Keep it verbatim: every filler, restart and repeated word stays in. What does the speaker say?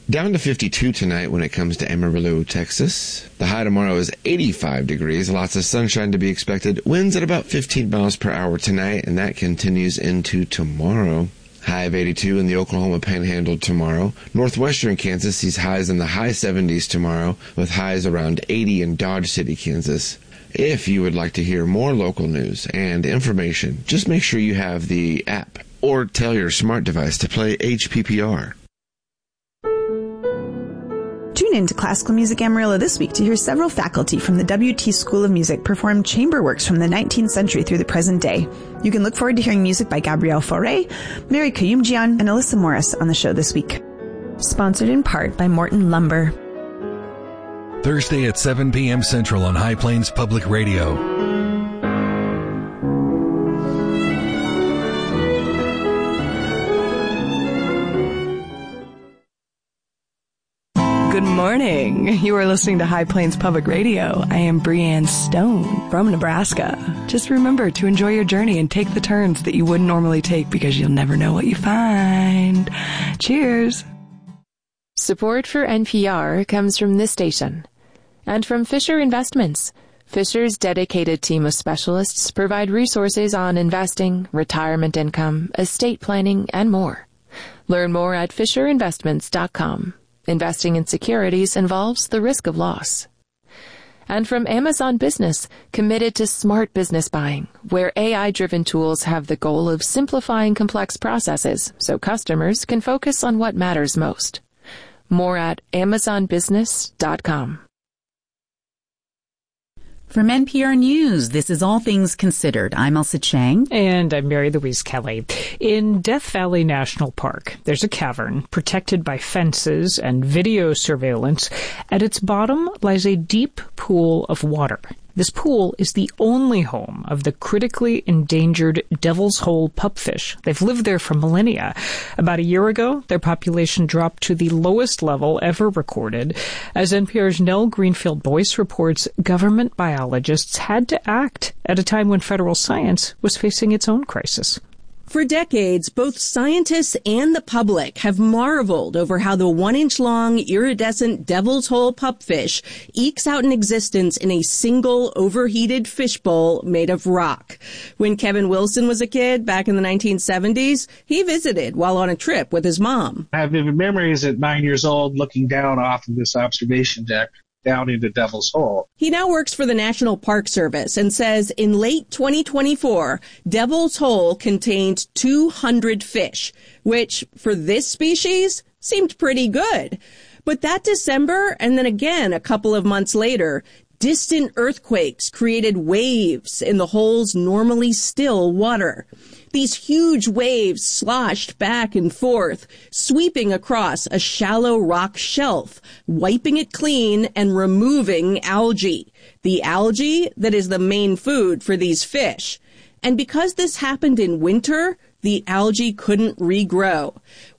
Down to fifty-two tonight when it comes to Amarillo, Texas. The high tomorrow is eighty-five degrees. Lots of sunshine to be expected. Winds at about fifteen miles per hour tonight, and that continues into tomorrow. High of eighty-two in the Oklahoma Panhandle tomorrow. Northwestern Kansas sees highs in the high seventies tomorrow, with highs around eighty in Dodge City, Kansas. If you would like to hear more local news and information, just make sure you have the app or tell your smart device to play H P P R. Tune in to Classical Music Amarillo this week to hear several faculty from the W T School of Music perform chamber works from the nineteenth century through the present day. You can look forward to hearing music by Gabrielle Fauré, Mary Kayumjian, and Alyssa Morris on the show this week. Sponsored in part by Morton Lumber. Thursday at seven p.m. Central on High Plains Public Radio. Good morning. You are listening to High Plains Public Radio. I am Breanne Stone from Nebraska. Just remember to enjoy your journey and take the turns that you wouldn't normally take because you'll never know what you find. Cheers. Support for N P R comes from this station and from Fisher Investments. Fisher's dedicated team of specialists provide resources on investing, retirement income, estate planning, and more. Learn more at fisher investments dot com. Investing in securities involves the risk of loss. And from Amazon Business, committed to smart business buying, where A I-driven tools have the goal of simplifying complex processes so customers can focus on what matters most. More at amazon business dot com. From N P R News, this is All Things Considered. I'm Elsa Chang. And I'm Mary Louise Kelly. In Death Valley National Park, there's a cavern protected by fences and video surveillance. At its bottom lies a deep pool of water. This pool is the only home of the critically endangered Devil's Hole pupfish. They've lived there for millennia. About a year ago, their population dropped to the lowest level ever recorded. As N P R's Nell Greenfield Boyce reports, government biologists had to act at a time when federal science was facing its own crisis. For decades, both scientists and the public have marveled over how the one-inch-long iridescent Devil's Hole pupfish ekes out an existence in a single overheated fishbowl made of rock. When Kevin Wilson was a kid back in the nineteen seventies, he visited while on a trip with his mom. I have vivid memories at nine years old looking down off of this observation deck down into Devil's Hole. He now works for the National Park Service and says in late twenty twenty-four, Devil's Hole contained two hundred fish, which for this species seemed pretty good. But that December, and then again a couple of months later, distant earthquakes created waves in the hole's normally still water. These huge waves sloshed back and forth, sweeping across a shallow rock shelf, wiping it clean and removing algae, the algae that is the main food for these fish. And because this happened in winter, the algae couldn't regrow.